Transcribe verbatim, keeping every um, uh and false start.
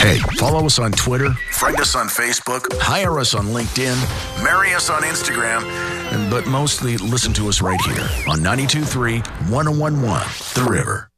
Hey, follow us on Twitter, friend us on Facebook, hire us on LinkedIn, marry us on Instagram, but mostly listen to us right here on ninety-two point three, one oh one point one The River.